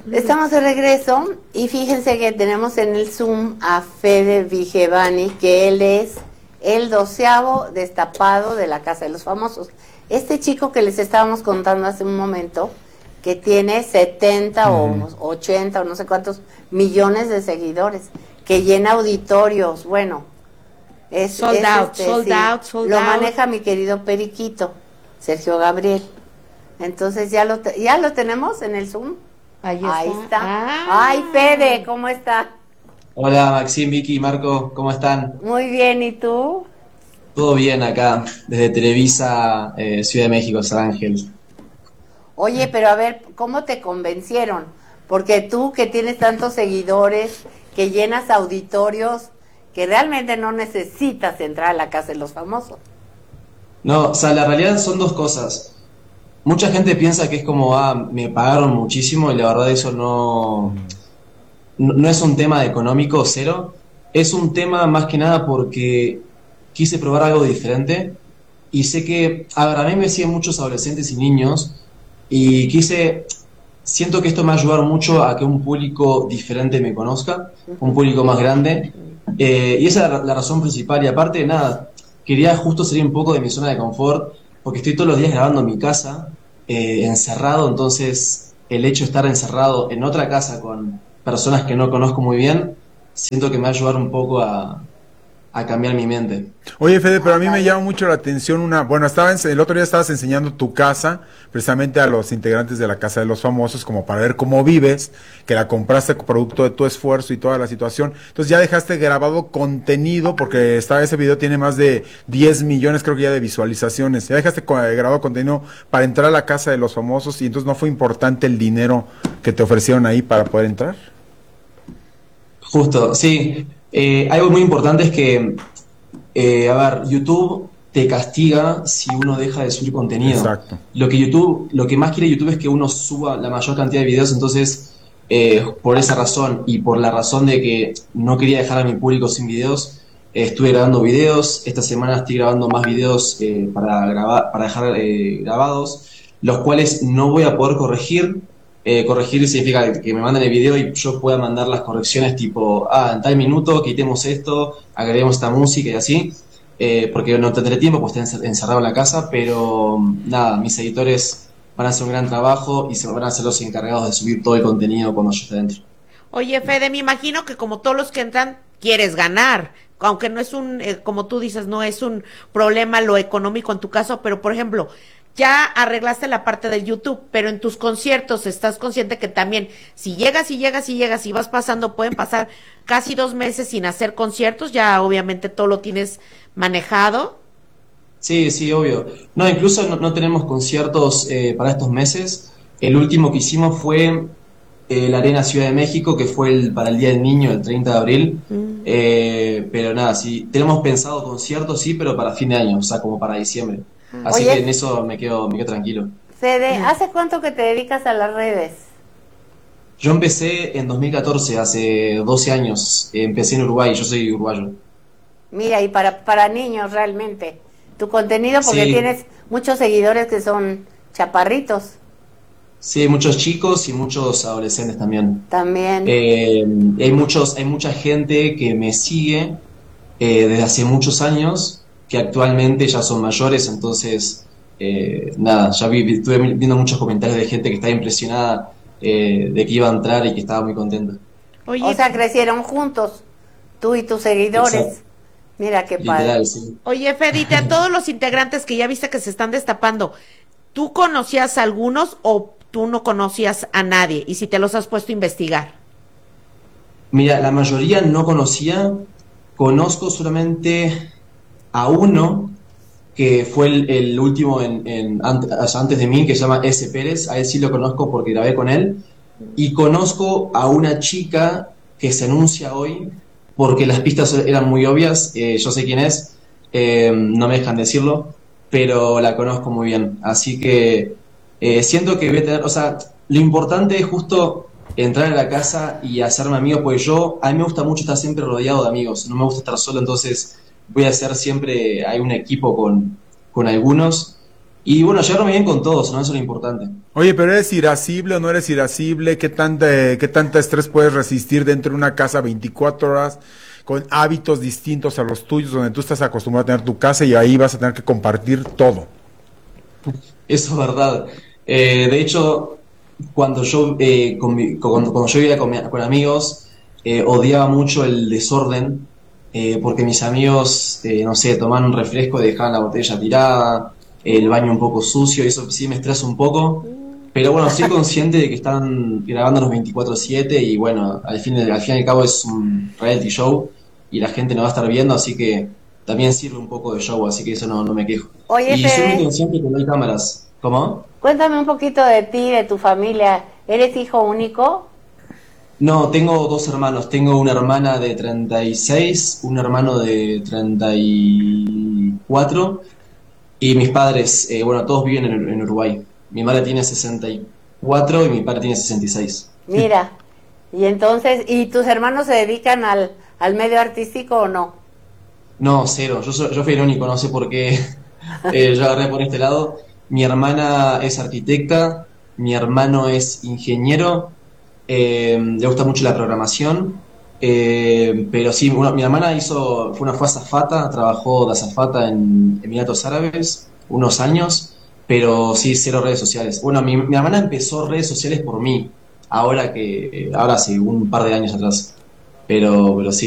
Estamos de regreso y fíjense que tenemos en el Zoom a Fede Vigevani, que él es el 12º destapado de la Casa de los Famosos. Este chico que les estábamos contando hace un momento, que tiene 70 o 80 o no sé cuántos millones de seguidores, que llena auditorios, bueno, sold out. Lo maneja mi querido Periquito, Sergio Gabriel. Entonces ya lo tenemos en el Zoom. Ahí está. Ay, Fede, ¿cómo está? Hola, Maxim, Vicky, Marco, ¿cómo están? Muy bien, ¿y tú? Todo bien acá, desde Televisa, Ciudad de México, San Ángel. Oye, pero a ver, ¿cómo te convencieron? Porque tú que tienes tantos seguidores, que llenas auditorios, que realmente no necesitas entrar a la Casa de los Famosos. No, o sea, la realidad son dos cosas. Mucha gente piensa que es como, me pagaron muchísimo y la verdad eso no es un tema económico cero. Es un tema más que nada porque quise probar algo diferente y sé que, a mí me siguen muchos adolescentes y niños y siento que esto me va a ayudar mucho a que un público diferente me conozca, un público más grande, y esa es la razón principal. Y aparte de nada, quería justo salir un poco de mi zona de confort, porque estoy todos los días grabando en mi casa, encerrado. Entonces el hecho de estar encerrado en otra casa con personas que no conozco muy bien, siento que me va a ayudar un poco a cambiar mi mente. Oye, Fede, pero a mí me llama mucho la atención el otro día estabas enseñando tu casa, precisamente a los integrantes de la Casa de los Famosos, como para ver cómo vives, que la compraste producto de tu esfuerzo y toda la situación. Entonces ya dejaste grabado contenido, porque ese video tiene más de 10 millones, creo que ya, de visualizaciones. Ya dejaste grabado contenido para entrar a la Casa de los Famosos, y entonces no fue importante el dinero que te ofrecieron ahí para poder entrar. Justo, sí. Algo muy importante es que, YouTube te castiga si uno deja de subir contenido. Exacto. Lo que más quiere YouTube es que uno suba la mayor cantidad de videos. Entonces, por esa razón y por la razón de que no quería dejar a mi público sin videos, estuve grabando videos. Esta semana estoy grabando más videos para dejar grabados, los cuales no voy a poder corregir. Corregir significa que me manden el video y yo pueda mandar las correcciones tipo, en tal minuto quitemos esto, agreguemos esta música y así, porque no tendré tiempo, pues estoy encerrado en la casa. Pero nada, mis editores van a hacer un gran trabajo y se van a ser los encargados de subir todo el contenido cuando yo esté dentro. Oye, Fede, me imagino que como todos los que entran, quieres ganar, aunque no es como tú dices, no es un problema lo económico en tu caso, pero por ejemplo, ya arreglaste la parte del YouTube, pero en tus conciertos estás consciente que también si llegas y vas pasando, pueden pasar casi 2 meses sin hacer conciertos. Ya obviamente todo lo tienes manejado. Sí, sí, obvio. No, incluso no tenemos conciertos para estos meses. El último que hicimos fue la Arena Ciudad de México, que fue para el Día del Niño, el 30 de abril. Pero nada, sí, tenemos pensado conciertos, sí, pero para fin de año, o sea, como para diciembre. Así que en eso me quedo tranquilo. Fede, ¿hace cuánto que te dedicas a las redes? Yo empecé en 2014, hace 12 años. Empecé en Uruguay, yo soy uruguayo. Mira, y para niños realmente. Tu contenido, porque Sí. tienes muchos seguidores que son chaparritos. Sí, muchos chicos y muchos adolescentes también. También. Hay mucha gente que me sigue desde hace muchos años, que actualmente ya son mayores. Entonces, nada, estuve viendo muchos comentarios de gente que estaba impresionada de que iba a entrar y que estaba muy contenta. Oye, O sea, crecieron juntos, tú y tus seguidores. Exacto. Mira qué padre. Literal, sí. Oye, Fedite, a todos los integrantes que ya viste que se están destapando, ¿tú conocías a algunos o tú no conocías a nadie? Y si te los has puesto a investigar. Mira, la mayoría no conocía. Conozco solamente a uno, que fue el último antes de mí, que se llama S. Pérez. A él sí lo conozco porque grabé con él. Y conozco a una chica que se anuncia hoy, porque las pistas eran muy obvias. Yo sé quién es, no me dejan decirlo, pero la conozco muy bien. Así que siento que voy a tener, o sea, lo importante es justo entrar a la casa y hacerme amigos, porque a mí me gusta mucho estar siempre rodeado de amigos, no me gusta estar solo. Entonces voy a hacer siempre, hay un equipo con algunos, Y bueno, llevarme bien con todos, ¿no? Eso es lo importante. Oye, pero ¿eres irascible o no eres irascible? Qué tanta estrés puedes resistir dentro de una casa 24 horas con hábitos distintos a los tuyos, donde tú estás acostumbrado a tener tu casa y ahí vas a tener que compartir todo? Eso es verdad. De hecho, cuando yo, cuando yo vivía con amigos, odiaba mucho el desorden, porque mis amigos, no sé, tomaban un refresco y dejaban la botella tirada, el baño un poco sucio, y eso sí me estresa un poco. Pero bueno, soy consciente de que están grabando los 24/7 y bueno, al fin y al cabo es un reality show y la gente nos va a estar viendo, así que también sirve un poco de show, así que eso no me quejo. Oye, Y soy muy Fede, consciente que no hay cámaras. ¿Cómo? cuéntame un poquito de ti, de tu familia. ¿Eres hijo único? No, tengo dos hermanos. Tengo una hermana de 36, un hermano de 34 y mis padres, bueno, todos viven en Uruguay. Mi madre tiene 64 y mi padre tiene 66. Mira, y entonces, ¿y tus hermanos se dedican al medio artístico o no? No, cero. Yo fui el único, no sé por qué yo agarré por este lado. Mi hermana es arquitecta, mi hermano es ingeniero, le gusta mucho la programación, pero sí, mi hermana fue azafata, trabajó de azafata en Emiratos Árabes unos años, pero sí, cero redes sociales. Bueno, mi hermana empezó redes sociales por mí, ahora hace un par de años atrás, pero sí.